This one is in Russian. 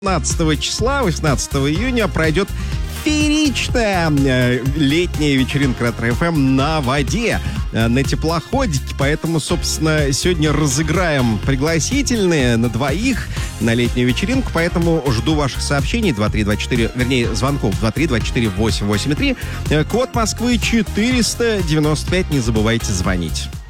18 числа, 18 июня, пройдет фееричная летняя вечеринка Ретро-ФМ на воде, на теплоходике. Поэтому, собственно, сегодня разыграем пригласительные на двоих на летнюю вечеринку. Поэтому жду ваших сообщений 2324, вернее, звонков 2324883. Код Москвы 495. Не забывайте звонить.